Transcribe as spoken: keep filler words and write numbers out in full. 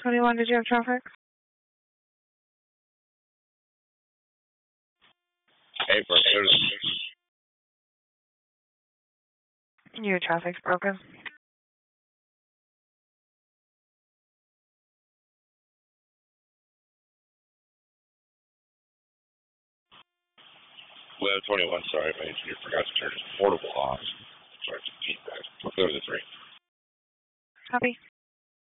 twenty-one, did you have traffic? April, Your traffic's broken. Well, twenty-one, sorry, my engineer forgot to turn his portable off. Sorry, to feedback. We'll go to the three. Copy.